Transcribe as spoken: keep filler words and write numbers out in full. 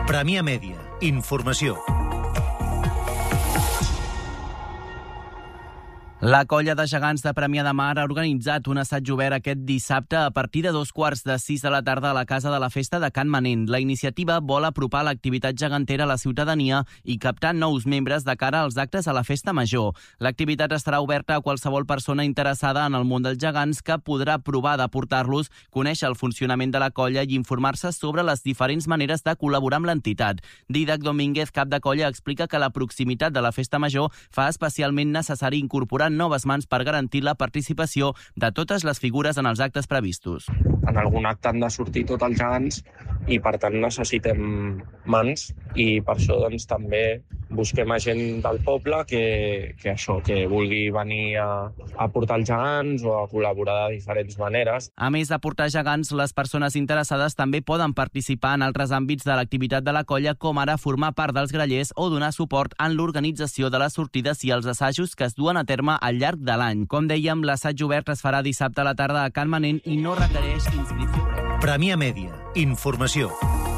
Premià Mèdia. Informació. La colla de gegants de Premià de Mar ha organitzat un assaig obert aquest dissabte a partir de dos quarts de sis de la tarda a la Casa de la Festa de Can Manent. La iniciativa vol apropar l'activitat gegantera a la ciutadania i captar nous membres de cara als actes a la Festa Major. L'activitat estarà oberta a qualsevol persona interessada en el món dels gegants que podrà provar de portar-los, conèixer el funcionament de la colla i informar-se sobre les diferents maneres de col·laborar amb l'entitat. Dídac Domínguez, cap de colla, explica que la proximitat de la Festa Major fa especialment necessari incorporar noves mans per garantir la participació de totes les figures en els actes previstos. En algun acte han de sortir tots els gegants i, per tant, necessitem mans i per això doncs, també busquem a gent del poble que, que, això, que vulgui venir a, a portar els gegants o a col·laborar de diferents maneres. A més de portar gegants, les persones interessades també poden participar en altres àmbits de l'activitat de la colla, com ara formar part dels grallers o donar suport en l'organització de les sortides i els assajos que es duen a terme al llarg de l'any. Com dèiem, l'assaig obert es farà dissabte a la tarda a Can Manent i no requereix inscripció. Premià Mèdia. Informació.